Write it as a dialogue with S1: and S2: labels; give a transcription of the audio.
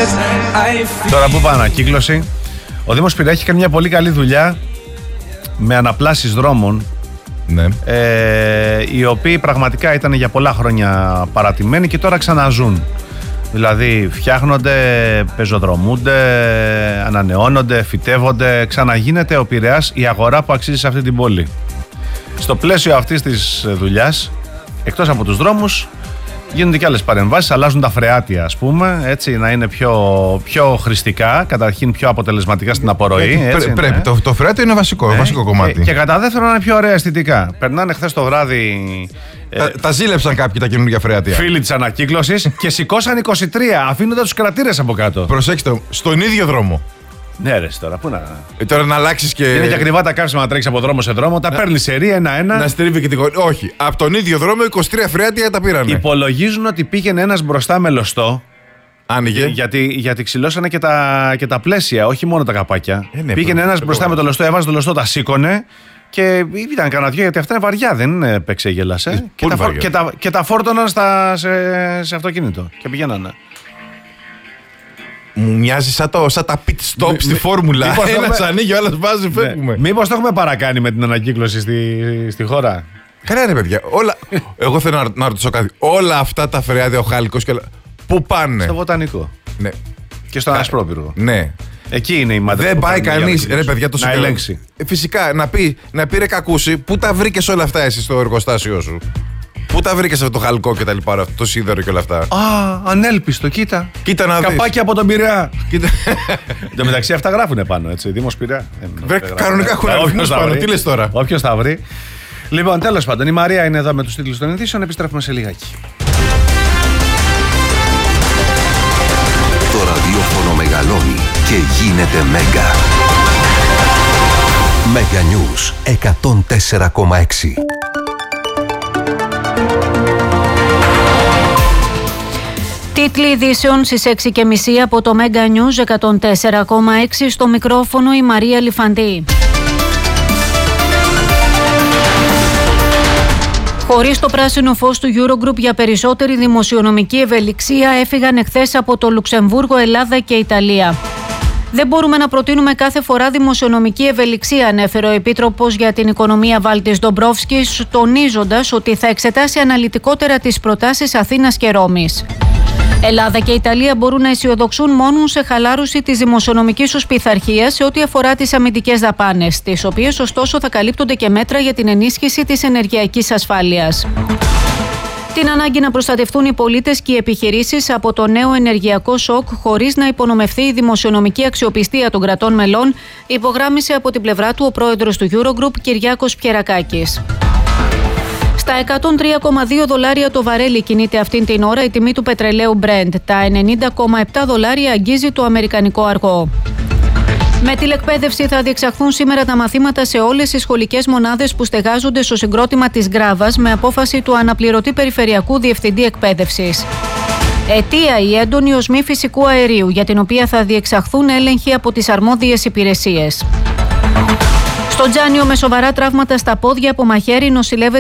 S1: Τώρα που είπα ανακύκλωση, ο Δήμος Πειραιά έχει κάνει μια πολύ καλή δουλειά με αναπλάσεις δρόμων, ναι. Οι οποίοι πραγματικά ήταν για πολλά χρόνια παρατημένοι και τώρα ξαναζούν. Δηλαδή φτιάχνονται, πεζοδρομούνται, ανανεώνονται, φυτεύονται, ξαναγίνεται ο Πειραιάς η αγορά που αξίζει σε αυτή την πόλη. Στο πλαίσιο αυτής της δουλειάς, εκτός από τους δρόμους, γίνονται και άλλες παρεμβάσεις, αλλάζουν τα φρεάτια, ας πούμε, έτσι, να είναι πιο χρηστικά, καταρχήν πιο αποτελεσματικά στην απορροή. Έτσι,
S2: πρέπει, ναι. Το φρεάτιο είναι βασικό κομμάτι.
S1: Και κατά δεύτερον, είναι πιο ωραία αισθητικά. Περνάνε χθες το βράδυ.
S2: Τα ζήλεψαν κάποιοι τα καινούργια φρεάτια.
S1: Φίλοι της ανακύκλωσης και σηκώσαν 23, αφήνοντας τους κρατήρες από κάτω.
S2: Προσέξτε, στον ίδιο δρόμο.
S1: Ναι, ρε, τώρα πού να.
S2: Τώρα να αλλάξει και.
S1: Είναι και ακριβά τα καύσιμα να τρέξει από δρόμο σε δρόμο. Τα παίρνει σε ρί ένα-ένα.
S2: Να στρίβει και την γωνία. Όχι. Από τον ίδιο δρόμο 23 φρεάτια τα πήρανε.
S1: Υπολογίζουν ότι πήγαινε ένας μπροστά με λωστό.
S2: Άνοιγε.
S1: Γιατί ξυλώσανε και τα πλαίσια, όχι μόνο τα καπάκια. Πήγαινε ένας μπροστά με το λωστό, έβαζε το λωστό, τα σήκωνε. Και ήταν κανένα δυο, γιατί αυτά είναι βαριά, δεν παίξε γέλασε. Και τα φόρτωναν σε αυτοκίνητο και πηγαίνανε.
S2: Μου μοιάζει σαν τα pit stop στη φόρμουλα. Ένας ανοίγει, ο άλλος βάζει, φεύγουμε.
S1: Μήπως το έχουμε παρακάνει με την ανακύκλωση στη χώρα.
S2: Καλά, ρε παιδιά. Εγώ θέλω να ρωτήσω κάτι. Όλα αυτά τα φρεάτια, ο Χάλικος και όλα. Πού πάνε?
S1: Στο Βοτανικό.
S2: Ναι.
S1: Και στον Ασπρόπυργο.
S2: Ναι.
S1: Εκεί είναι η μαντρική.
S2: Δεν πάει κανείς, ρε παιδιά,
S1: να ελέγξει.
S2: Φυσικά, να πει ρε κακούσι, πού τα βρήκες όλα αυτά εσύ στο εργοστάσιο σου? Πού τα βρήκες αυτό το χαλκό και τα λοιπά, το σίδερο και όλα αυτά?
S1: Ανέλπιστο, κοίτα.
S2: Κοίτα να δεις.
S1: Καπάκι από τον Πειραιά. Εν τω μεταξύ αυτά γράφουνε πάνω, έτσι. Δήμος Πειραιά.
S2: Κανονικά έχουν αριθμούς πάνω, τι λες τώρα?
S1: Όποιος θα βρει. Λοιπόν, τέλος πάντων, η Μαρία είναι εδώ με τους τίτλους των ειδήσεων. Επιστρέφουμε σε λιγάκι.
S3: Το ραδιόφωνο μεγαλώνει και γίνεται Μέγκα. Μέγκα News 104,6.
S4: Τίτλοι ειδήσεων στις 6:30 από το Μέγκα News 104,6. Στο μικρόφωνο η Μαρία Λιφαντή. Χωρίς το πράσινο φως του Eurogroup για περισσότερη δημοσιονομική ευελιξία έφυγαν εχθές από το Λουξεμβούργο, Ελλάδα και Ιταλία. Δεν μπορούμε να προτείνουμε κάθε φορά δημοσιονομική ευελιξία, ανέφερε ο Επίτροπος για την Οικονομία Βάλτης Ντομπρόφσκης, τονίζοντας ότι θα εξετάσει αναλυτικότερα τις προτάσεις Αθήνας και Ρώμης. Ελλάδα και Ιταλία μπορούν να αισιοδοξούν μόνο σε χαλάρωση της δημοσιονομικής τους πειθαρχίας σε ό,τι αφορά τις αμυντικές δαπάνες, τις οποίες ωστόσο θα καλύπτονται και μέτρα για την ενίσχυση της ενεργειακής ασφάλειας. Την ανάγκη να προστατευτούν οι πολίτες και οι επιχειρήσεις από το νέο ενεργειακό σοκ χωρίς να υπονομευθεί η δημοσιονομική αξιοπιστία των κρατών μελών, υπογράμμισε από την πλευρά του ο πρόεδρος του Eurogroup, Κυριάκος Πιερακάκης. Στα $103,2 το βαρέλι κινείται αυτήν την ώρα η τιμή του πετρελαίου Brent. Τα $90,7 αγγίζει το αμερικανικό αργό. Με τηλεκπαίδευση θα διεξαχθούν σήμερα τα μαθήματα σε όλες τις σχολικές μονάδες που στεγάζονται στο συγκρότημα της Γκράβας με απόφαση του αναπληρωτή Περιφερειακού Διευθυντή Εκπαίδευσης. Αιτία η έντονη οσμή φυσικού αερίου, για την οποία θα διεξαχθούν έλεγχοι από τις αρμόδιες υπηρεσίες. Στο Τζάνιο, με σοβαρά τραύματα στα πόδια από μαχαίρι, νοσηλεύεται